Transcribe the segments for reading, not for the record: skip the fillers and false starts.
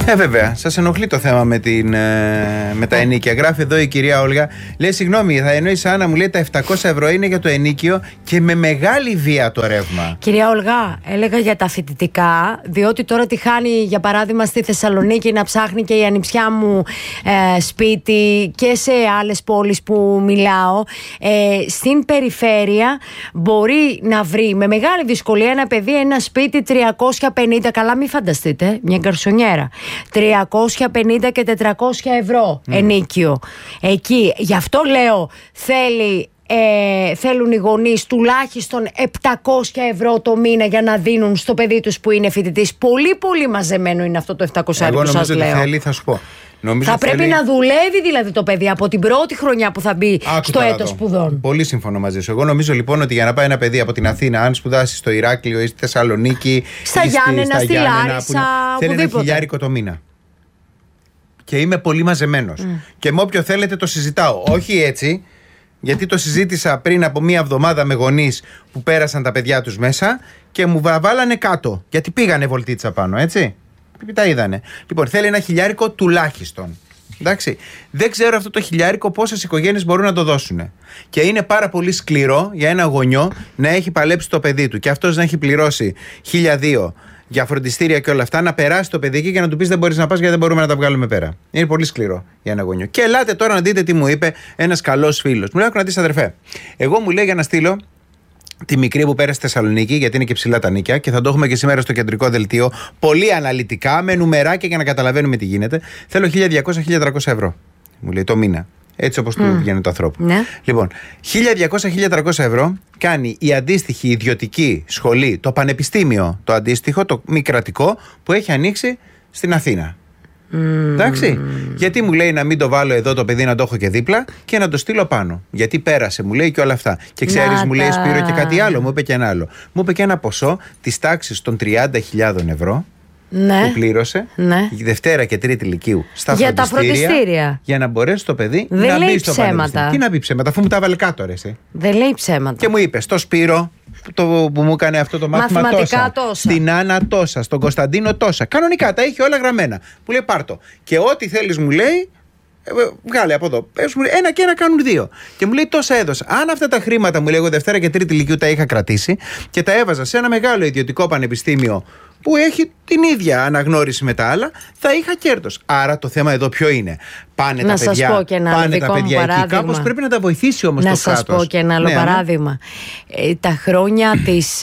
Βέβαια, σας ενοχλεί το θέμα με τα ενίκια. Γράφει εδώ η κυρία Όλγα, λέει: συγγνώμη, θα εννοείς, Άννα, μου λέει τα 700 ευρώ είναι για το ενίκιο και με μεγάλη βία το ρεύμα. Κυρία Όλγα, έλεγα για τα φοιτητικά, διότι τώρα τη χάνει, για παράδειγμα, στη Θεσσαλονίκη να ψάχνει και η ανιψιά μου σπίτι και σε άλλες πόλεις που μιλάω. Στην περιφέρεια μπορεί να βρει με μεγάλη δυσκολία ένα παιδί ένα σπίτι 350, καλά μην φανταστείτε, μια γκαρσονιέρα, 350 και 400 ευρώ ενίκιο. Εκεί, γι' αυτό λέω, θέλουν οι γονείς τουλάχιστον 700 ευρώ το μήνα για να δίνουν στο παιδί τους που είναι φοιτητής. Πολύ πολύ μαζεμένο είναι αυτό το 700 ευρώ που σας λέω. Εγώ νομίζω ότι θέλει, θα σου πω. Θα πρέπει να δουλεύει δηλαδή το παιδί από την πρώτη χρονιά που θα μπει στο έτος σπουδών. Πολύ σύμφωνο μαζί σου. Εγώ νομίζω λοιπόν ότι για να πάει ένα παιδί από την Αθήνα, αν σπουδάσει στο Ηράκλειο ή στη Θεσσαλονίκη, στα Γιάννενα, στη Λάρισα, θέλει ένα 1.000 το μήνα. Και είμαι πολύ μαζεμένος. Και με όποιο θέλετε το συζητάω. Όχι έτσι, γιατί το συζήτησα πριν από μία εβδομάδα με γονείς που πέρασαν τα παιδιά τους μέσα και μου βάλανε κάτω. Γιατί πήγανε βολτίτσα πάνω, έτσι. Τα είδανε. Λοιπόν, θέλει ένα 1.000 τουλάχιστον. Εντάξει. Δεν ξέρω αυτό το 1.000 πόσες οικογένειες μπορούν να το δώσουν. Και είναι πάρα πολύ σκληρό για ένα γονιό να έχει παλέψει το παιδί του και αυτός να έχει πληρώσει 1.200 για φροντιστήρια και όλα αυτά, να περάσει το παιδί εκεί και να του πει: δεν μπορείς να πας γιατί δεν μπορούμε να τα βγάλουμε πέρα. Είναι πολύ σκληρό για ένα γονιό. Και ελάτε τώρα να δείτε τι μου είπε ένας καλός φίλος. Μου λέει: να δεις, αδερφέ, εγώ μου λέει για να στείλω τη μικρή που πέρασε στη Θεσσαλονίκη, γιατί είναι και ψηλά τα νίκια και θα το έχουμε και σήμερα στο κεντρικό δελτίο, πολύ αναλυτικά, με νουμεράκια για να καταλαβαίνουμε τι γίνεται. Θέλω 1.200-1.300 ευρώ, μου λέει, το μήνα. Έτσι όπως του βγαίνει το ανθρώπου. Ναι. Λοιπόν, 1.200-1.300 ευρώ κάνει η αντίστοιχη ιδιωτική σχολή, το πανεπιστήμιο, το αντίστοιχο, το μη κρατικό, που έχει ανοίξει στην Αθήνα. Εντάξει. Γιατί μου λέει να μην το βάλω εδώ το παιδί, να το έχω και δίπλα και να το στείλω πάνω. Γιατί πέρασε, μου λέει, και όλα αυτά. Και ξέρεις, μου λέει, Σπύρο, και κάτι άλλο. Μου είπε και ένα άλλο. Μου είπε και ένα ποσό της τάξης των 30.000 ευρώ. Ναι, που πλήρωσε η Δευτέρα και Τρίτη Λυκείου στα για φροντιστήρια. Για να μπορέσει το παιδί δεν να λέει μπει στο πανεπιστήμιο. Τι να πει ψέματα, αφού μου τα έβαλε κάτω, ρε, εσύ. Δεν λέει ψέματα. Και μου είπε στο Σπύρο που μου έκανε αυτό το μάθημα τόσα. Στην Άννα τόσα. Στον Κωνσταντίνο τόσα. Κανονικά τα είχε όλα γραμμένα. Μου λέει πάρτο. Και ό,τι θέλεις μου λέει, βγάλε από εδώ. Πες μου, ένα και ένα κάνουν δύο. Και μου λέει τόσα έδωσα. Αν αυτά τα χρήματα, μου λέει, εγώ Δευτέρα και Τρίτη Λυκείου τα είχα κρατήσει και τα έβαζα σε ένα μεγάλο ιδιωτικό πανεπιστήμιο που έχει την ίδια αναγνώριση με τα άλλα, θα είχα κέρδος. Άρα το θέμα εδώ ποιο είναι? Πάνε τα παιδιά, πάνε τα παιδιά εκεί. Κάπως πρέπει να τα βοηθήσει όμως το κράτος. Να σας πω και ένα άλλο παράδειγμα. Τα χρόνια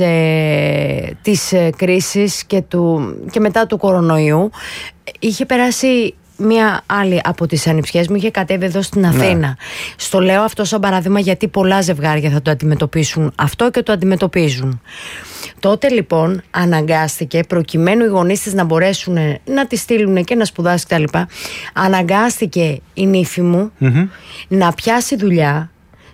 της κρίσης και μετά του κορονοϊού είχε περάσει μία άλλη από τις ανιψιές μου, είχε κατέβει εδώ στην Αθήνα. Στο λέω αυτό σαν παράδειγμα γιατί πολλά ζευγάρια θα το αντιμετωπίσουν αυτό και το αντιμετωπίζουν. Τότε λοιπόν αναγκάστηκε, προκειμένου οι γονείς της να μπορέσουν να τη στείλουν και να σπουδάσει κτλ., αναγκάστηκε η νύφη μου να πιάσει δουλειά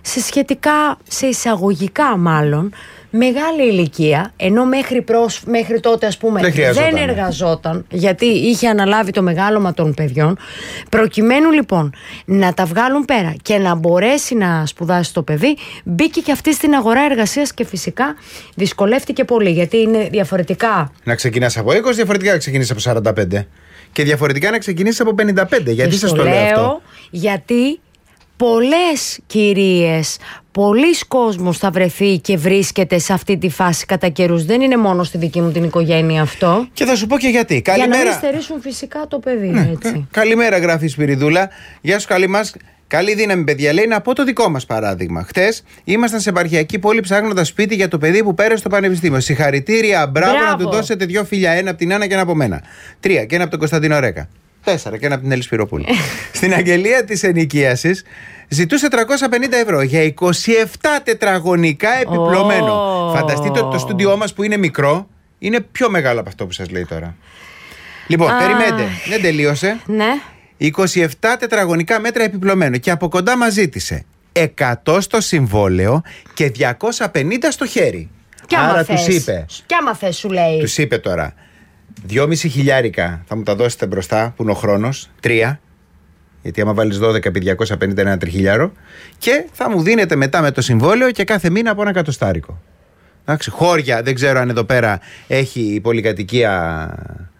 σε εισαγωγικά μάλλον μεγάλη ηλικία, ενώ μέχρι τότε ας πούμε δεν εργαζόταν, γιατί είχε αναλάβει το μεγάλωμα των παιδιών. Προκειμένου λοιπόν να τα βγάλουν πέρα και να μπορέσει να σπουδάσει το παιδί, μπήκε και αυτή στην αγορά εργασίας και φυσικά δυσκολεύτηκε πολύ, γιατί είναι διαφορετικά να ξεκινάς από 20, διαφορετικά να ξεκινήσεις από 45 και διαφορετικά να ξεκινήσεις από 55. Γιατί σας το λέω αυτό? Γιατί πολλές κυρίες, πολλοί κόσμος θα βρεθεί και βρίσκεται σε αυτή τη φάση κατά καιρούς. Δεν είναι μόνο στη δική μου την οικογένεια αυτό. Και θα σου πω και γιατί. Καλημέρα. Για να μην στερήσουν φυσικά το παιδί. Έτσι. Καλημέρα, γράφει η Σπυριδούλα. Γεια σου, καλή δύναμη, παιδιά. Λέει να πω το δικό μας παράδειγμα. Χτες ήμασταν σε επαρχιακή πόλη ψάχνοντας σπίτι για το παιδί που πέρασε στο πανεπιστήμιο. Συγχαρητήρια, μπράβο, να του δώσετε 2 φιλιά. Ένα από την Άννα και ένα από μένα. 3 και ένα από τον Κωνσταντίνο Ρέκα. 4 και ένα από την Έλλη Σπυροπούλη. Στην αγγελία της ενοικίασης ζητούσε 350 ευρώ για 27 τετραγωνικά επιπλωμένο. Φανταστείτε ότι το στούντιό μας που είναι μικρό είναι πιο μεγάλο από αυτό που σας λέει τώρα. Λοιπόν, περιμένετε, δεν τελείωσε. Ναι. 27 τετραγωνικά μέτρα επιπλωμένο και από κοντά μας ζήτησε 100 στο συμβόλαιο και 250 στο χέρι. Και άρα τους είπε. Και άμα θες, σου λέει. Τους είπε τώρα 2,5 χιλιάρικα θα μου τα δώσετε μπροστά που είναι ο χρόνος, 3, γιατί άμα βάλεις 12 επί 250 είναι ένα τριχιλιάρο, και θα μου δίνετε μετά με το συμβόλαιο και κάθε μήνα από ένα εκατοστάρικο. Εντάξει, χώρια, δεν ξέρω αν εδώ πέρα έχει η πολυκατοικία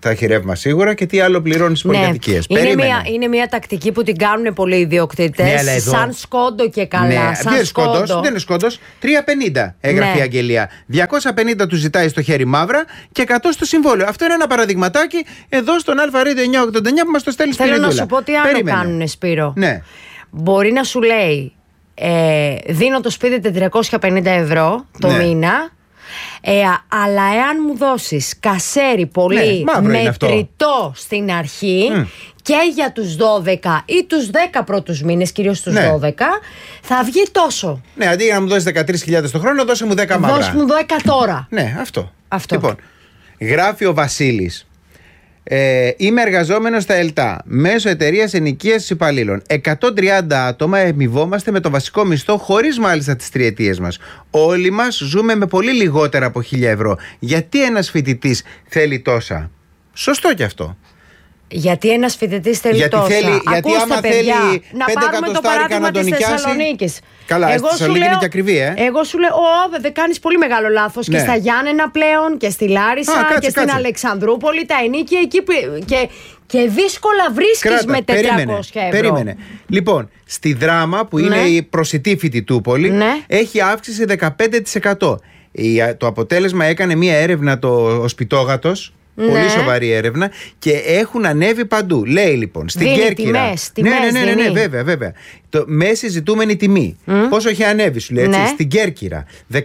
θα έχει ρεύμα σίγουρα και τι άλλο πληρώνει στις πολυκατοικίες. Είναι μια τακτική που την κάνουν πολλοί ιδιοκτήτες. Ναι, εδώ... Σαν Σκόντο και καλά. Ναι, δεν είναι Σκόντος. 350 έγραφε η αγγελία. 250 του ζητάει στο χέρι μαύρα και 100 στο συμβόλαιο. Αυτό είναι ένα παραδειγματάκι εδώ στον Αλφα Radio 989 που μας το στέλνει Σπυρίδουλα. Θέλω να σου πω τι άλλο κάνουν, Σπύρο. Ναι. Μπορεί να σου λέει δίνω το σπίτι 450 ευρώ το μήνα, αλλά εάν μου δώσεις κασέρι πολύ μετρητό στην αρχή και για τους 12 ή τους 10 πρώτους μήνες, κυρίως τους 12, θα βγει τόσο. Ναι, αντί για να μου δώσεις 13.000 το χρόνο, δώσε μου 10 μαύρα. Δώσε μου 10 τώρα. Ναι, αυτό. Λοιπόν, γράφει ο Βασίλης. Είμαι εργαζόμενος στα ΕΛΤΑ μέσω εταιρείας ενοικίασης υπαλλήλων. 130 άτομα εμοιβόμαστε με το βασικό μισθό, χωρίς μάλιστα τις τριετίες μας. Όλοι μας ζούμε με πολύ λιγότερα από 1.000 ευρώ. Γιατί ένας φοιτητής θέλει τόσα? Σωστό κι αυτό. Γιατί ένας φοιτητής θέλει τόσα? Γιατί άμα παιδιά, θέλει 5 εκατοστάρικα να τον νοικιάσει. Καλά, στη Θεσσαλονίκη είναι και ακριβή, Εγώ σου λέω, δεν κάνεις πολύ μεγάλο λάθος. Και στα Γιάννενα πλέον και στη Λάρισα και στην Αλεξανδρούπολη, τα ενίκια εκεί και δύσκολα βρίσκεις με 400 ευρώ. Περίμενε. Λοιπόν, στη Δράμα που είναι η προσιτή φοιτητούπολη, έχει αύξηση 15%. Το αποτέλεσμα έκανε μία έρευνα ο Σπιτόγατος. Πολύ σοβαρή έρευνα και έχουν ανέβει παντού. Λέει λοιπόν στην Κέρκυρα. Ναι, βέβαια. Το μέση ζητούμενη τιμή. Πόσο έχει ανέβει, σου λέει έτσι. Στην Κέρκυρα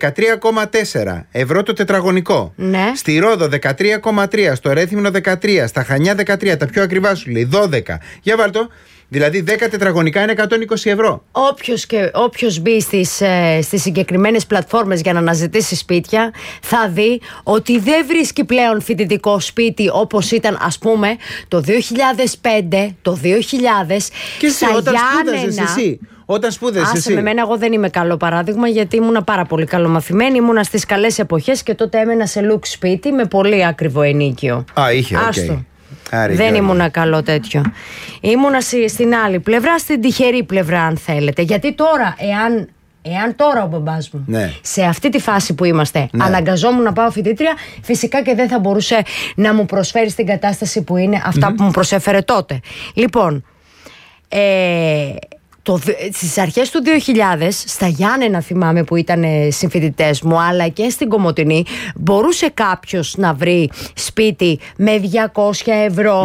13,4 ευρώ το τετραγωνικό. Στη Ρόδο 13,3. Στο Ρέθυμνο 13. Στα Χανιά 13. Τα πιο ακριβά σου λέει 12. Για βάλτο. Δηλαδή 10 τετραγωνικά είναι 120 ευρώ. Όποιος μπει στις συγκεκριμένες πλατφόρμες για να αναζητήσει σπίτια, θα δει ότι δεν βρίσκει πλέον φοιτητικό σπίτι όπως ήταν, ας πούμε, το 2005, το 2000. Και εσύ, όταν σπούδασες εσύ. Όταν σπούδασες εσύ. Με μένα, εγώ δεν είμαι καλό παράδειγμα, γιατί ήμουνα πάρα πολύ καλομαθημένη. Ήμουνα στις καλές εποχές και τότε έμενα σε λουξ σπίτι με πολύ ακριβό ενίκιο. Είχε, άστο. Δεν ήμουνα καλό τέτοιο. Ήμουνα στην άλλη πλευρά, στην τυχερή πλευρά, αν θέλετε. Γιατί τώρα, εάν τώρα ο μπαμπάς μου σε αυτή τη φάση που είμαστε αναγκαζόμουν να πάω φοιτήτρια, φυσικά και δεν θα μπορούσε να μου προσφέρει στην κατάσταση που είναι αυτά που μου προσέφερε τότε. Λοιπόν, στις αρχές του 2000, στα Γιάννενα θυμάμαι που ήταν συμφοιτητές μου, αλλά και στην Κομοτηνή, μπορούσε κάποιος να βρει σπίτι με 200 ευρώ,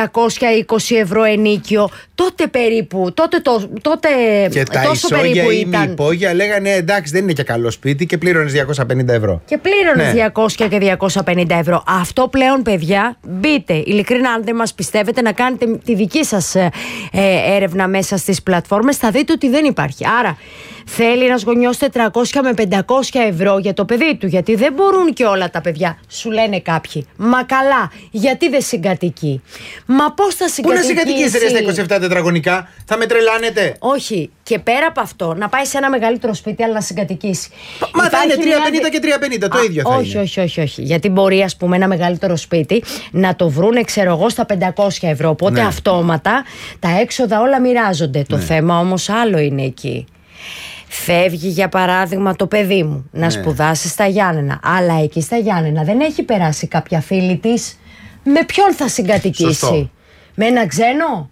220 ευρώ ενίκιο. Τότε περίπου, τότε και τα ισόγεια ή μη υπόγεια λέγανε εντάξει, δεν είναι και καλό σπίτι και πλήρωνες 250 ευρώ. Και πλήρωνες 200 και 250 ευρώ. Αυτό πλέον, παιδιά, μπείτε ειλικρινά, αν δεν μας πιστεύετε, να κάνετε τη δική σας έρευνα μέσα στις πλατφόρμες, θα δείτε ότι δεν υπάρχει. Άρα θέλει ένας γονιός 400 με 500 ευρώ για το παιδί του, γιατί δεν μπορούν και όλα τα παιδιά. Σου λένε κάποιοι, μα καλά, γιατί δεν συγκατοικεί? Μα πώς θα συγκατοικήσει? Πού να συγκατοικήσει στα 27 τετραγωνικά, θα με τρελάνετε? Όχι, και πέρα από αυτό, να πάει σε ένα μεγαλύτερο σπίτι, αλλά να συγκατοικήσει. Μα θα είναι 350 και 350, το ίδιο θα είναι. Όχι. Γιατί μπορεί, ας πούμε, ένα μεγαλύτερο σπίτι να το βρούνε, ξέρω εγώ, στα 500 ευρώ. Οπότε αυτόματα τα έξοδα όλα μοιράζονται. Το θέμα όμως άλλο είναι εκεί. Φεύγει, για παράδειγμα, το παιδί μου να σπουδάσει στα Γιάννενα, αλλά εκεί στα Γιάννενα δεν έχει περάσει κάποια φίλη της. Με ποιον θα συγκατοικήσει? Σωστό. Με ένα ξένο?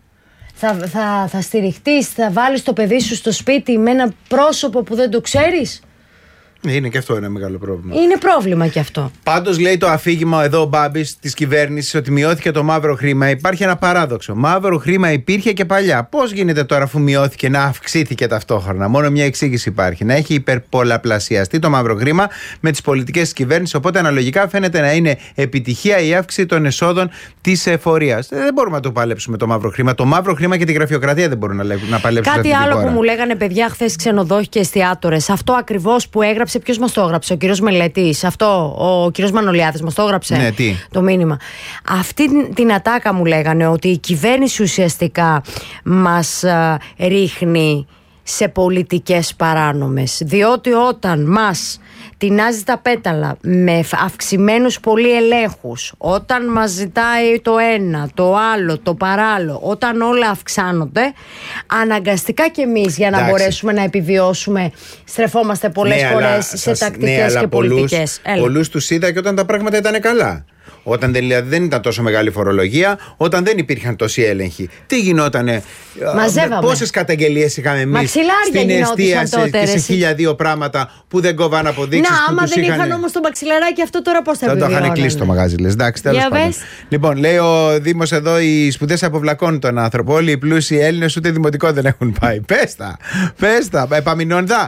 Θα στηριχτείς, θα βάλεις το παιδί σου στο σπίτι με ένα πρόσωπο που δεν το ξέρεις? Είναι και αυτό ένα μεγάλο πρόβλημα. Είναι πρόβλημα και αυτό. Πάντως λέει το αφήγημα εδώ ο Μπάμπης της κυβέρνησης ότι μειώθηκε το μαύρο χρήμα. Υπάρχει ένα παράδοξο. Μαύρο χρήμα υπήρχε και παλιά. Πώς γίνεται τώρα, αφού μειώθηκε, να αυξήθηκε ταυτόχρονα? Μόνο μια εξήγηση υπάρχει. Να έχει υπερπολαπλασιαστεί το μαύρο χρήμα με τις πολιτικές της κυβέρνησης. Οπότε αναλογικά φαίνεται να είναι επιτυχία η αύξηση των εσόδων της εφορίας. Δεν μπορούμε να το παλέψουμε το μαύρο χρήμα. Το μαύρο χρήμα και τη γραφειοκρατία δεν μπορούν να παλέψουν. Κάτι άλλο που μου λέγανε παιδιά χθες ξενοδόχοι και εστιατόρες. Αυτό ακριβώς που έγραψε. Ποιος μας το έγραψε? Ο κύριος Μελετής. Αυτό ο κύριος Μανολιάδης μας το έγραψε. Ναι, τι? Το μήνυμα. Αυτή την ατάκα μου λέγανε, ότι η κυβέρνηση ουσιαστικά μας ρίχνει σε πολιτικές παράνομες. Διότι όταν μας τεινάζει τα πέταλα με αυξημένους πολύ ελέγχους, όταν μας ζητάει το ένα, το άλλο, το παράλληλο, όταν όλα αυξάνονται, αναγκαστικά κι εμείς για να μπορέσουμε να επιβιώσουμε στρεφόμαστε πολλές φορές σε τακτικές και πολιτικές. Πολλούς τους είδα και όταν τα πράγματα ήταν καλά. Όταν δηλαδή δεν ήταν τόσο μεγάλη φορολογία, όταν δεν υπήρχαν τόσοι έλεγχοι. Τι γινότανε, πόσες καταγγελίες είχαμε εμείς στην εστίαση και σε 1002 πράγματα που δεν κόβαν αποδείξεις. Να, άμα δεν είχαν όμως το μαξιλαράκι αυτό, τώρα πώς θα επιβιώνανε. Θα το είχαν κλείσει το μαγάζι, λες. Εντάξει, τέλος πάντων. Λοιπόν, λέει ο Δήμος εδώ, οι σπουδές αποβλακώνουν τον άνθρωπο. Όλοι οι πλούσιοι Έλληνες ούτε δημοτικό δεν έχουν πάει. Πες τα. Επαμεινώνδα.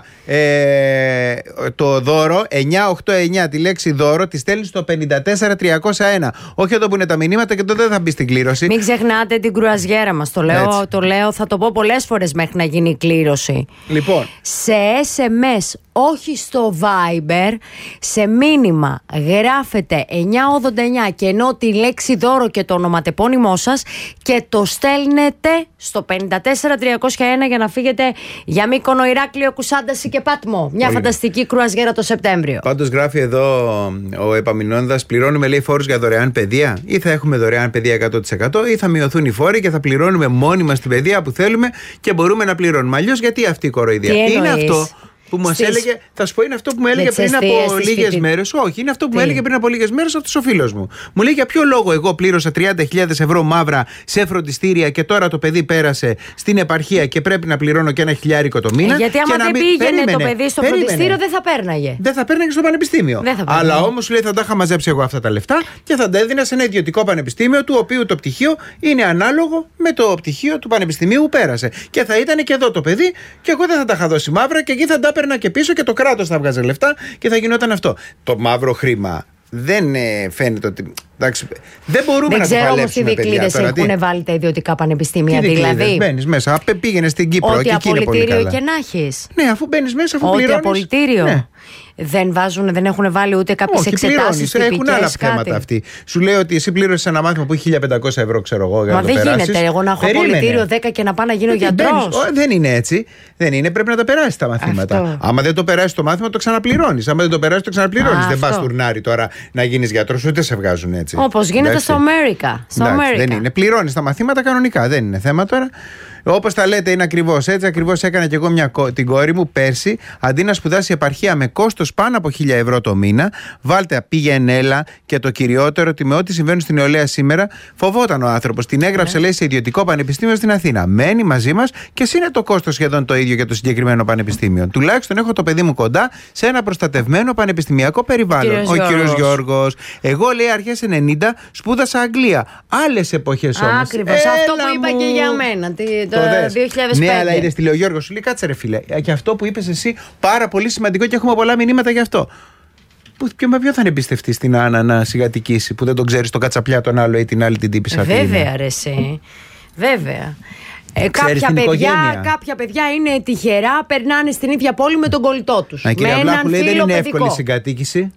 Το δώρο 989, τη λέξη δώρο, τη στέλνει στο 54301. Όχι εδώ που είναι τα μηνύματα και τότε δεν θα μπει στην κλήρωση. Μην ξεχνάτε την κρουαζιέρα μας. Το λέω, θα το πω πολλές φορές μέχρι να γίνει η κλήρωση. Λοιπόν. Σε SMS, όχι στο Viber, σε μήνυμα γράφετε 989 και ενώ τη λέξη δώρο και το ονοματεπώνυμό σας και το στέλνετε στο 54301 για να φύγετε για Μύκονο, Ηράκλειο, Κουσάνταση και Πάτμο. Μια φανταστική κρουαζιέρα το Σεπτέμβριο. Πάντως γράφει εδώ ο Επαμεινώνδας, πληρώνουμε λέει φόρους για δωρεάν παιδεία, ή θα έχουμε δωρεάν παιδεία 100% ή θα μειωθούν οι φόροι και θα πληρώνουμε μόνοι μας την παιδεία που θέλουμε και μπορούμε να πληρώνουμε. Αλλιώς γιατί αυτή η κοροϊδία? Είναι αυτό που μας έλεγε, θα σου πω, είναι αυτό που μου έλεγε πριν από λίγες μέρες. Όχι, είναι αυτό που μου έλεγε πριν από λίγες μέρες αυτός ο φίλος μου. Μου λέει, για ποιο λόγο εγώ πλήρωσα 30.000 ευρώ μαύρα σε φροντιστήρια και τώρα το παιδί πέρασε στην επαρχία και πρέπει να πληρώνω και 1.000 το μήνα. Γιατί άμα δεν πήγαινε το παιδί στο φροντιστήριο, δεν θα πέρναγε. Δεν θα πέρναγε στο πανεπιστήμιο. Αλλά όμως σου λέει, θα τα είχα μαζέψει εγώ αυτά τα λεφτά και θα τα έδινα σε ένα ιδιωτικό πανεπιστήμιο, του οποίου το πτυχίο είναι ανάλογο με το πτυχίο του πανεπιστημίου που πέρασε. Και θα ήταν και εδώ το παιδί και εγώ δεν θα τα είχα δώσει μαύρα και εκεί θα τα έπαιρνα και πίσω και το κράτος θα βγάζει λεφτά και θα γινόταν αυτό. Το μαύρο χρήμα δεν φαίνεται ότι. Εντάξει, δεν μπορούμε να το παλέψουμε. Δεν ξέρω όμως τι δικλείδες έχουν βάλει τα ιδιωτικά πανεπιστήμια. Δηλαδή. Μπαίνεις μέσα, πήγαινε στην Κύπρο. Ό,τι απολυτήριο και να έχεις. Ναι, αφού μπαίνεις μέσα, αφού πληρώνεις. Ό,τι απολυτήριο. Ναι. Δεν έχουν βάλει ούτε κάποιες εξετάσεις. Έχουν άλλα θέματα αυτοί. Σου λέει ότι εσύ πλήρωσες ένα μάθημα που έχει 1.500 ευρώ, ξέρω εγώ. Μα δεν γίνεται. Εγώ να έχω απολυτήριο 10 και να πάω να γίνω γιατρός. Δεν είναι έτσι. Δεν είναι, πρέπει να τα περάσεις τα μαθήματα. Άμα δεν το περάσεις το μάθημα, το ξαναπληρώνεις. Άμα δεν το περάσεις, το ξαναπληρώνεις. Δεν πας τουρνάρι τώρα να γίνεις γιατρός, ούτε σε βγάζουν έτσι. Όπως γίνεται στο Αμέρικα. Δεν είναι. Πληρώνεις τα μαθήματα κανονικά. Δεν είναι θέμα τώρα. Όπως τα λέτε, είναι ακριβώς έτσι. Ακριβώς έκανα και εγώ την κόρη μου πέρσι. Αντί να σπουδάσει επαρχία με κόστος πάνω από 1.000 ευρώ το μήνα, βάλτε πήγαινε και το κυριότερο, ότι με ό,τι συμβαίνει στην νεολαία σήμερα, φοβόταν ο άνθρωπος. Την έγραψε, λέει, σε ιδιωτικό πανεπιστήμιο στην Αθήνα. Μένει μαζί μας και είναι το κόστος σχεδόν το ίδιο για το συγκεκριμένο πανεπιστήμιο. Τουλάχιστον έχω το παιδί μου κοντά σε ένα προστατευμένο πανεπιστημιακό περιβάλλον. Ο κύριος Γιώργος. Εγώ, λέει, αρχές 90 σπούδασα Αγγλία. Άλλες εποχές όμως. Ακριβώς. Αυτό που είπα και για μένα. Το 2005. Ναι, αλλά είδες τι λέει ο Γιώργος, σου λέει, κάτσε ρε φίλε. Και αυτό που είπες εσύ, πάρα πολύ σημαντικό και έχουμε πολλά μηνύματα γι' αυτό. Με ποιο θα εμπιστευτεί την Άννα να σιγατικήσει, που δεν τον ξέρει τον κατσαπλιά τον άλλο ή την άλλη την τύπησα? Βέβαια, ρε εσύ. Βέβαια. Κάποια παιδιά είναι τυχερά, περνάνε στην ίδια πόλη με τον κολλητό τους. Κυρία Βλάχου, λέει, δεν είναι εύκολη συγκατοίκηση.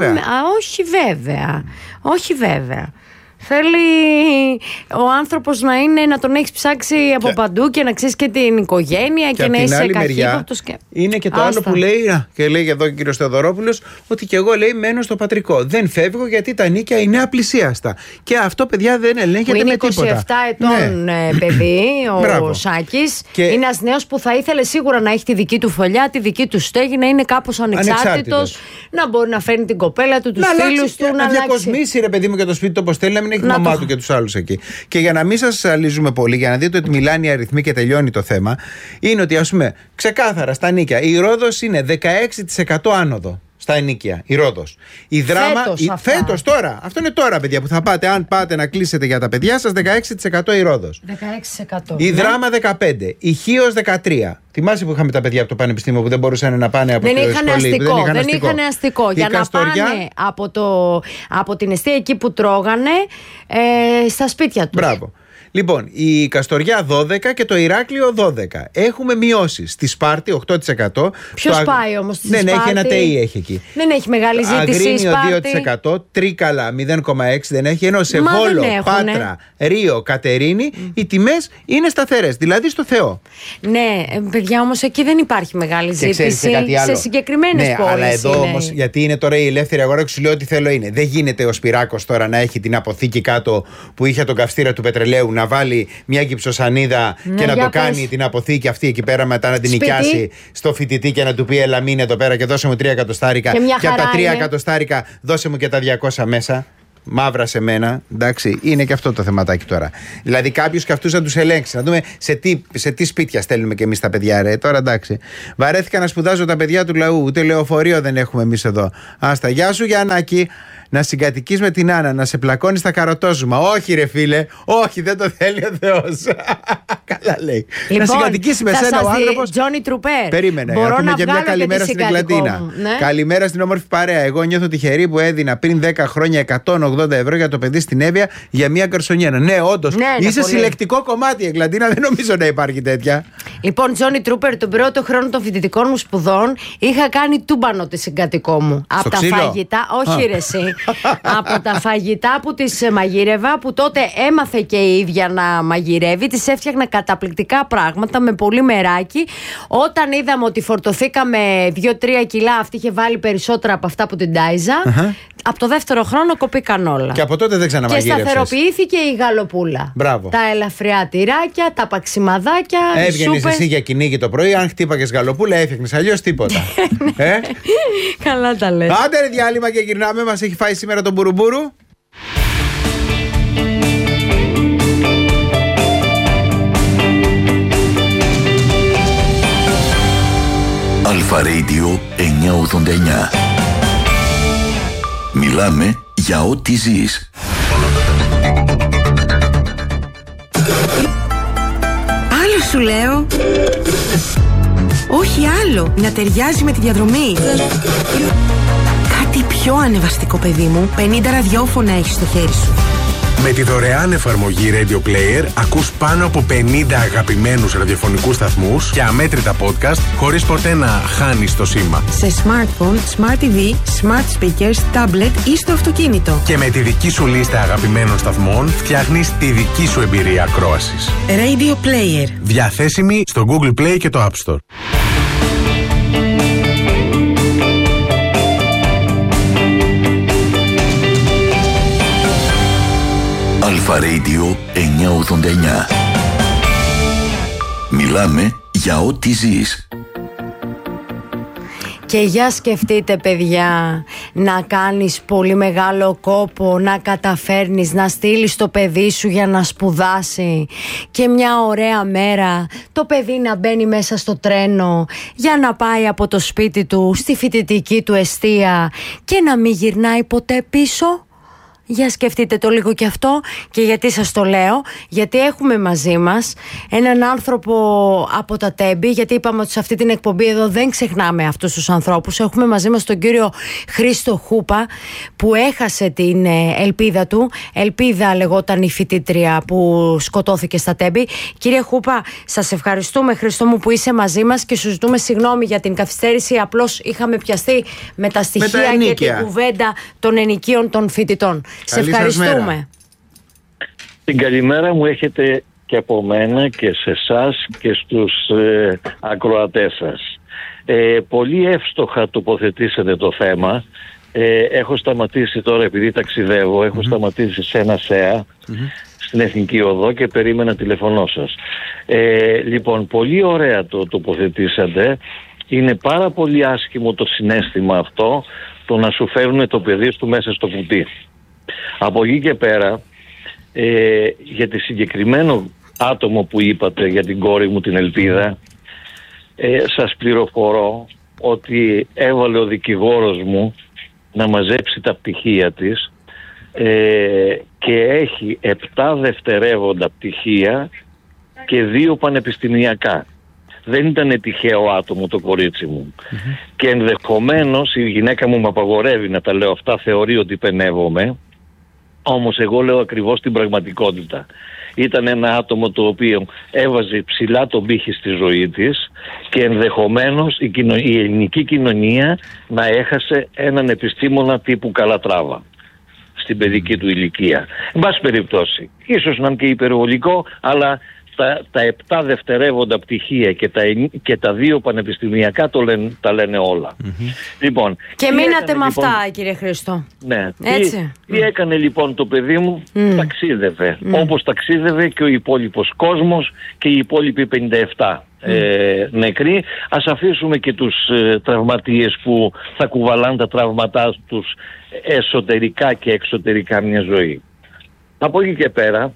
Όχι βέβαια. Θέλει ο άνθρωπος να τον έχεις ψάξει από παντού και να ξέρεις και την οικογένεια και να είσαι καχύποπτος. Είναι και το άλλο που λέει, και λέει εδώ ο κύριος Θεοδωρόπουλος, ότι και εγώ, λέει, μένω στο πατρικό. Δεν φεύγω γιατί τα νίκια είναι απλησίαστα. Και αυτό, παιδιά, δεν ελέγχεται με τίποτα. Είναι 27 ετών παιδί, ο Σάκης. Και είναι ένας νέος που θα ήθελε σίγουρα να έχει τη δική του φωλιά, τη δική του στέγη, να είναι κάπως ανεξάρτητος, να μπορεί να φέρνει την κοπέλα του, τους φίλους του, να διακοσμήσει, ρε παιδί μου, και το σπίτι του όπως θέλει, να μην έχει μαμά του και τους άλλους εκεί. Και για να μην σας αλύζουμε πολύ, για να δείτε ότι μιλάνε οι αριθμοί και τελειώνει το θέμα, είναι ότι, ας πούμε, ξεκάθαρα στα νίκια η Ρόδος είναι 16% άνοδο. Στα ενίκια, η Ρόδος. Η Δράμα. Φέτος τώρα. Αυτό είναι τώρα, παιδιά, που θα πάτε. Αν πάτε να κλείσετε για τα παιδιά σας, 16% η Ρόδος. 16%. Η Δράμα 15%. Η Χίος 13%. Θυμάσαι που είχαμε τα παιδιά από το πανεπιστήμιο που δεν μπορούσαν να πάνε από το σχολείο. Δεν είχαν αστικό. Για να πάνε από την εστία εκεί που τρώγανε στα σπίτια τους. Μπράβο. Λοιπόν, η Καστοριά 12 και το Ηράκλειο 12. Έχουμε μειώσει. Στη Σπάρτη 8%. Ποιος πάει όμως στη Σπάρτη? Ναι, έχει ένα ΤΕΙ έχει εκεί. Δεν έχει μεγάλη ζήτηση η Σπάρτη. 2%. Τρίκαλα 0,6% δεν έχει. Ενώ σε Βόλο, Πάτρα, Ρίο, Κατερίνη οι τιμές είναι σταθερές. Δηλαδή στο Θεό. Ναι, παιδιά, όμως εκεί δεν υπάρχει μεγάλη ζήτηση. Σε συγκεκριμένες πόλεις. Αλλά εδώ όμως, γιατί είναι τώρα η ελεύθερη αγορά, σου λέω ότι θέλω είναι. Δεν γίνεται ο Σπυράκος τώρα να έχει την αποθήκη κάτω που είχε τον καυστήρα του πετρελαίου, να βάλει μια gypsosανίδα και να το κάνει την αποθήκη αυτή εκεί πέρα, μετά να την νοικιάσει στο φοιτητή και να του πει έλα μείνε εδώ πέρα και δώσε μου 3 εκατοστάρικα. Και από τα 3 εκατοστάρικα δώσε μου και τα 200 μέσα. Μαύρα σε μένα, εντάξει, είναι και αυτό το θεματάκι τώρα. Δηλαδή, κάποιους και αυτούς να τους ελέγξει, να δούμε σε τι σπίτια στέλνουμε και εμείς τα παιδιά, ρε. Τώρα εντάξει. Βαρέθηκα να σπουδάζω τα παιδιά του λαού, ούτε λεωφορείο δεν έχουμε εμείς εδώ. Άστα, γεια σου Γιαννάκη. Να συγκατοικείς με την Άννα, να σε πλακώνεις στα καροτόζουμα. Όχι, ρε φίλε, όχι, δεν το θέλει ο Θεός. Καλά λέει. Λοιπόν, να συγκατοικήσει με σένα ο άνθρωπος. Τζόνι Τρουπέρ. Περίμενε. Μπορώ να πούμε να και μια καλημέρα στην Εγκλαντίνα. Ναι. Καλημέρα στην όμορφη παρέα. Εγώ νιώθω τυχερή που έδινα πριν 10 χρόνια 180 ευρώ για το παιδί στην Εύβοια για μια καρσονιέρα. Ναι, όντως. Ναι, είσαι πολύ. συλλεκτικό κομμάτι η Εγκλαντίνα, δεν νομίζω να υπάρχει τέτοια. Λοιπόν, Τζόνι Τρούπερ, τον πρώτο χρόνο των φοιτητικών μου σπουδών είχα κάνει τούμπανο τη συγκατοικό μου. Από τα φαγητά, όχι ρε εσύ. Από τα φαγητά που τις μαγείρευα, που τότε έμαθε και η ίδια να μαγειρεύει, τις έφτιαχνα καταπληκτικά πράγματα με πολύ μεράκι. Όταν είδαμε ότι φορτωθήκαμε 2-3 κιλά, αυτή είχε βάλει περισσότερα από αυτά που την τάιζα. Από το δεύτερο χρόνο κοπήκαν όλα. Και από τότε δεν ξαναμαγείρευσες. Και σταθεροποιήθηκε η γαλοπούλα. Μπράβο. Τα ελαφριά τυράκια, τα παξιμαδάκια. Έβγαινες εσύ για κυνήγι το πρωί, αν χτύπαγες γαλοπούλα, έφτιαχνες, αλλιώς τίποτα. Καλά τα λες. Άντε ρε διάλειμμα και γυρνάμε, μας έχει φάει σήμερα τον Μπουρούμπούρου. Αλφα Radio 989. Μιλάμε για ό,τι ζεις. Άλλο σου λέω. Όχι άλλο. Να ταιριάζει με τη διαδρομή. Κάτι πιο ανεβαστικό, παιδί μου. 50 ραδιόφωνα έχεις στο χέρι σου. Με τη δωρεάν εφαρμογή Radio Player ακούς πάνω από 50 αγαπημένους ραδιοφωνικούς σταθμούς και αμέτρητα podcast χωρίς ποτέ να χάνεις το σήμα. Σε smartphone, smart TV, smart speakers, tablet ή στο αυτοκίνητο. Και με τη δική σου λίστα αγαπημένων σταθμών φτιάχνεις τη δική σου εμπειρία ακρόασης. Radio Player. Διαθέσιμη στο Google Play και το App Store. Αλφα Radio 989. Μιλάμε για ό,τι ζεις. Και για σκεφτείτε παιδιά, να κάνεις πολύ μεγάλο κόπο, να καταφέρνεις να στείλεις το παιδί σου για να σπουδάσει και μια ωραία μέρα το παιδί να μπαίνει μέσα στο τρένο για να πάει από το σπίτι του στη φοιτητική του εστία και να μην γυρνάει ποτέ πίσω. Για σκεφτείτε το λίγο και αυτό. Και γιατί σας το λέω? Γιατί έχουμε μαζί μας έναν άνθρωπο από τα Τέμπη. Γιατί είπαμε ότι σε αυτή την εκπομπή εδώ δεν ξεχνάμε αυτούς τους ανθρώπους. Έχουμε μαζί μας τον κύριο Χρήστο Χούπα, που έχασε την ελπίδα του. Ελπίδα λεγόταν η φοιτήτρια που σκοτώθηκε στα Τέμπη. Κύριε Χούπα, σας ευχαριστούμε, Χρήστο μου, που είσαι μαζί μας και σου ζητούμε συγγνώμη για την καθυστέρηση. Απλώς είχαμε πιαστεί με τα στοιχεία και την κουβέντα των ενοικίων των φοιτητών. Σε ευχαριστούμε. Την καλημέρα μου έχετε και από μένα και σε εσάς και στους ακροατές σας. Πολύ εύστοχα τοποθετήσατε το θέμα. Έχω σταματήσει τώρα, επειδή ταξιδεύω, έχω σταματήσει σε ένα ΣΕΑ στην Εθνική Οδό και περίμενα τηλεφωνό σας. Λοιπόν, πολύ ωραία το τοποθετήσατε. Είναι πάρα πολύ άσχημο το συναίσθημα αυτό, το να σου φέρουν το παιδί του μέσα στο κουτί. Από εκεί και πέρα, για τη συγκεκριμένο άτομο που είπατε, για την κόρη μου την Ελπίδα, σας πληροφορώ ότι έβαλε ο δικηγόρος μου να μαζέψει τα πτυχία της και έχει 7 δευτερεύοντα πτυχία και 2 πανεπιστημιακά. Δεν ήταν τυχαίο άτομο το κορίτσι μου. Και ενδεχομένως η γυναίκα μου με απαγορεύει να τα λέω αυτά, θεωρεί ότι πενεύομαι. Όμως εγώ λέω ακριβώς την πραγματικότητα. Ήταν ένα άτομο το οποίο έβαζε ψηλά τον πύχη στη ζωή της και ενδεχομένως η ελληνική κοινωνία να έχασε έναν επιστήμονα τύπου Καλατράβα στην παιδική του ηλικία. Εν πάση περιπτώσει, ίσως να είναι και υπερβολικό, αλλά τα 7 δευτερεύοντα πτυχία και τα 2 πανεπιστημιακά τα λένε όλα. Λοιπόν, και μείνατε με αυτά, κύριε Χρήστο. Ναι. Τι έκανε λοιπόν το παιδί μου? Ταξίδευε. Όπως ταξίδευε και ο υπόλοιπος κόσμος και οι υπόλοιποι 57 νεκροί. Ας αφήσουμε και τους τραυματίες που θα κουβαλάνε τα τραύματά τους εσωτερικά και εξωτερικά μια ζωή. Από εκεί και πέρα,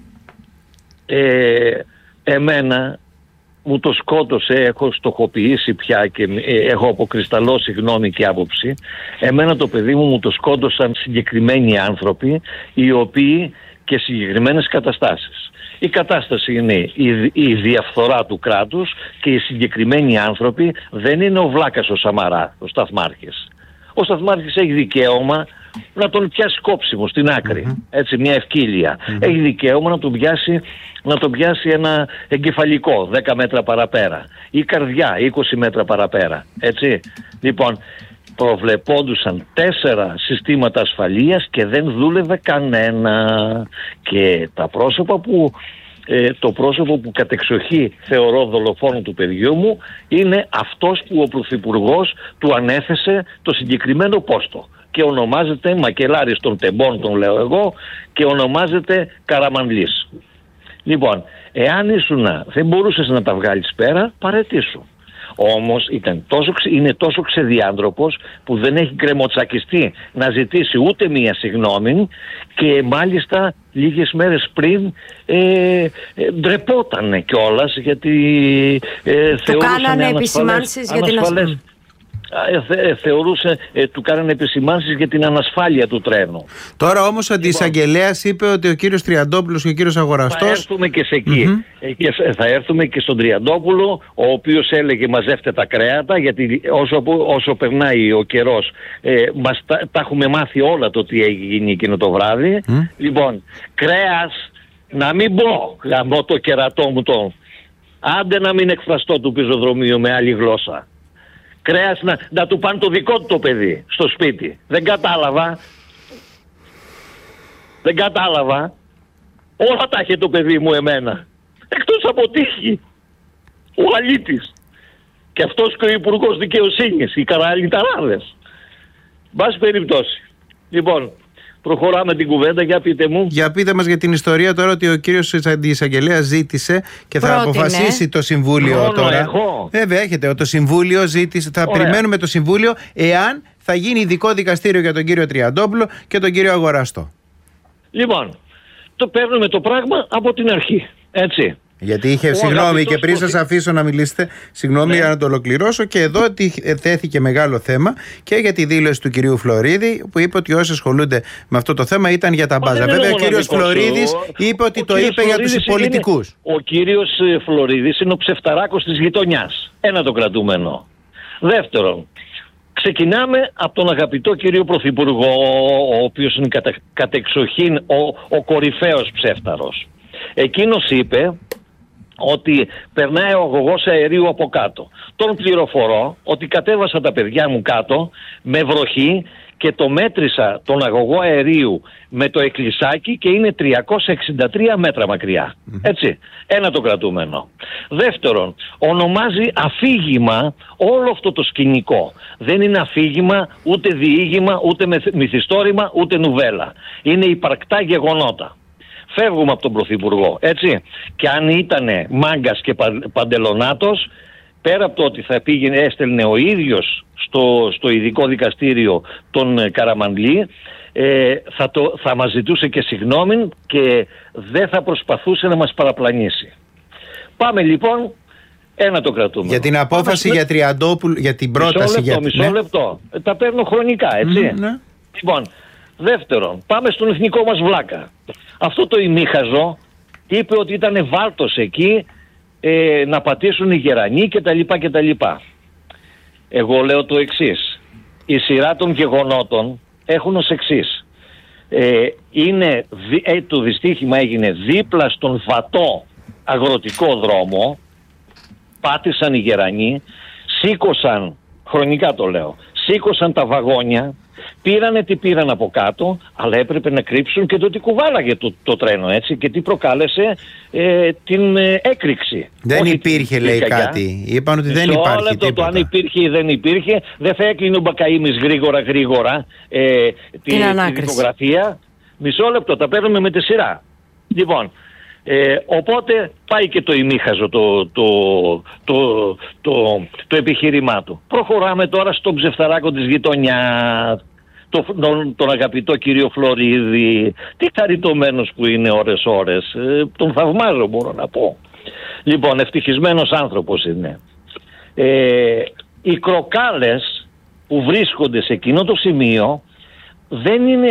εμένα μου το σκότωσε, έχω στοχοποιήσει πια και έχω αποκρισταλώσει γνώμη και άποψη. Εμένα το παιδί μου το σκότωσαν συγκεκριμένοι άνθρωποι, οι οποίοι και συγκεκριμένες καταστάσεις. Η κατάσταση είναι η διαφθορά του κράτους και οι συγκεκριμένοι άνθρωποι δεν είναι ο Βλάκας ο Σαμαρά, ο Σταθμάρχης. Ο Σταθμάρχης έχει δικαίωμα να τον πιάσει κόψιμο στην άκρη, έτσι, μια ευκύλια. Έχει δικαίωμα να τον πιάσει ένα εγκεφαλικό 10 μέτρα παραπέρα ή καρδιά 20 μέτρα παραπέρα, έτσι. Λοιπόν, προβλεπόντουσαν 4 συστήματα ασφαλείας και δεν δούλευε κανένα. Και τα πρόσωπα το πρόσωπο που κατεξοχή θεωρώ δολοφόνο του παιδιού μου είναι αυτός που ο Πρωθυπουργός του ανέθεσε το συγκεκριμένο πόστο και ονομάζεται Μακελάρης των Τεμπών, τον λέω εγώ, και ονομάζεται Καραμανλής. Λοιπόν, εάν δεν μπορούσες να τα βγάλεις πέρα, παραιτήσου. Όμως είναι τόσο ξεδιάντροπος που δεν έχει κρεμοτσακιστεί να ζητήσει ούτε μία συγγνώμη και μάλιστα λίγες μέρες πριν ντρεπότανε κιόλας γιατί του κάνανε επισημάνσεις για την ασφάλεια. Του κάνανε επισημάνσεις για την ανασφάλεια του τρένου. Τώρα όμως ο αντιεισαγγελέας είπε ότι ο κύριος Τριαντόπουλος και ο κύριος Αγοραστός... Θα έρθουμε και σε εκεί. Θα έρθουμε και στον Τριαντόπουλο, ο οποίος έλεγε μαζεύτε τα κρέατα, γιατί όσο περνάει ο καιρός τα έχουμε μάθει όλα το τι έχει γίνει εκείνο το βράδυ. Λοιπόν, κρέας, να μην πω γαμώ το κερατό μου άντε να μην εκφραστώ του πεζοδρομίου με άλλη γλώσσα. Κρέας να του πάνε το δικό του το παιδί στο σπίτι. Δεν κατάλαβα. Όλα τα είχε το παιδί μου εμένα. Εκτός από τύχη. Ο αλήτης. Και αυτός και ο Υπουργός Δικαιοσύνης. Οι καραλιταράδες. Μπας περιπτώσει. Λοιπόν, προχωράμε την κουβέντα, για πείτε μου. Για πείτε μας για την ιστορία τώρα ότι ο κύριος αντιεισαγγελέας ζήτησε και θα αποφασίσει το Συμβούλιο τώρα. Βέβαια έχετε, το Συμβούλιο ζήτησε, θα περιμένουμε το Συμβούλιο εάν θα γίνει ειδικό δικαστήριο για τον κύριο Τριαντόπουλο και τον κύριο Αγοραστό. Λοιπόν, το παίρνουμε το πράγμα από την αρχή, έτσι. Γιατί είχε, συγγνώμη και πριν σας αφήσω να μιλήσετε, συγγνώμη για να το ολοκληρώσω, και εδώ θέθηκε μεγάλο θέμα και για τη δήλωση του κυρίου Φλωρίδη που είπε ότι όσοι ασχολούνται με αυτό το θέμα ήταν για τα μπάζα. Βέβαια ο κύριος Φλωρίδης είπε ότι το είπε για τους πολιτικούς. Ο κύριος Φλωρίδης είναι ο ψευταράκος της γειτονιάς. Ένα το κρατούμενο. Δεύτερον, ξεκινάμε από τον αγαπητό κύριο Πρωθυπουργό, ο οποίος είναι κατεξοχήν ο κορυφαίος ψεύταρος. Εκείνος είπε ότι περνάει ο αγωγός αερίου από κάτω. Τον πληροφορώ ότι κατέβασα τα παιδιά μου κάτω με βροχή και το μέτρησα τον αγωγό αερίου με το εκκλησάκι και είναι 363 μέτρα μακριά. Έτσι, ένα το κρατούμενο. Δεύτερον, ονομάζει αφήγημα όλο αυτό το σκηνικό. Δεν είναι αφήγημα, ούτε διήγημα, ούτε μυθιστόρημα, ούτε νουβέλα. Είναι υπαρκτά γεγονότα. Φεύγουμε από τον Πρωθυπουργό, έτσι. Και αν ήτανε μάγκας και παντελονάτος, πέρα από το ότι θα έστελνε ο ίδιος στο ειδικό δικαστήριο τον Καραμανλή, θα μας ζητούσε και συγγνώμη και δεν θα προσπαθούσε να μας παραπλανήσει. Πάμε λοιπόν, ένα το κρατούμε. Για την απόφαση για Τριαντόπουλο, για την πρόταση... Μισό λεπτό. Τα παίρνω χρονικά, έτσι. Ναι. Λοιπόν, δεύτερον, πάμε στον εθνικό μας βλάκα. Αυτό το ημίχαζο είπε ότι ήταν βάλτος εκεί να πατήσουν οι γερανοί κτλ. Εγώ λέω το εξής. Η σειρά των γεγονότων έχουν ως εξής. Το δυστύχημα έγινε δίπλα στον βατό αγροτικό δρόμο. Πάτησαν οι γερανοί, σήκωσαν, χρονικά το λέω, σήκωσαν τα βαγόνια, πήρανε τι πήραν από κάτω, αλλά έπρεπε να κρύψουν και το τι κουβάλαγε το τρένο, έτσι, και τι προκάλεσε την έκρηξη. Δεν υπήρχε, λέει, κάτι. Είπαν ότι δεν υπάρχει τίποτα. Το αν υπήρχε ή δεν υπήρχε, δεν θα έκλεινε ο Μπακαΐμης γρήγορα τη δικογραφία. Μισό λεπτό, τα παίρνουμε με τη σειρά. Λοιπόν, οπότε πάει και το ημίχαζο το επιχείρημά του. Προχωράμε τώρα στον ψεφταράκο της γειτονιάς, τον αγαπητό κύριο Φλωρίδη. Τι χαριτωμένος που είναι ώρες. Τον θαυμάζω, μπορώ να πω. Λοιπόν, ευτυχισμένος άνθρωπος είναι. Οι κροκάλες που βρίσκονται σε εκείνο το σημείο δεν είναι